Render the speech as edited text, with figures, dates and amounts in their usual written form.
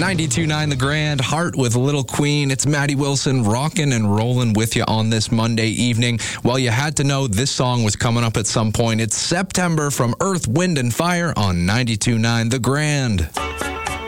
92.9 The Grand, Heart with Little Queen. It's Maddie Wilson rocking and rolling with you on this Monday evening. Well, you had to know this song was coming up at some point. It's September from Earth, Wind, and Fire on 92.9 The Grand.